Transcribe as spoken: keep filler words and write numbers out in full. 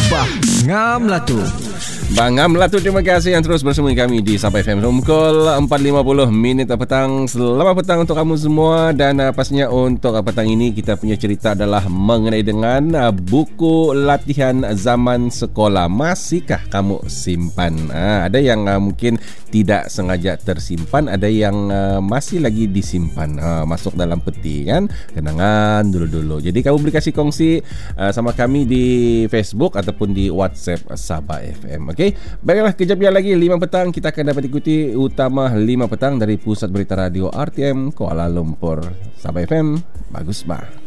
Bah, ngam lah tu. Bang Amla tu, terima kasih yang terus bersama kami di Sabah F M. Pukul empat lima puluh minit petang. Selamat petang untuk kamu semua. Dan uh, pastinya untuk uh, petang ini kita punya cerita adalah mengenai dengan uh, buku latihan zaman sekolah. Masihkah kamu simpan? Uh, ada yang uh, mungkin tidak sengaja tersimpan, ada yang uh, masih lagi disimpan, uh, masuk dalam peti kan, kenangan dulu-dulu. Jadi kamu boleh kasih kongsi uh, sama kami di Facebook ataupun di WhatsApp Sabah F M. Okey, baiklah, kejap lagi lima petang kita akan dapat ikuti utama lima petang dari Pusat Berita Radio R T M Kuala Lumpur. Sabah F M, bagus bah.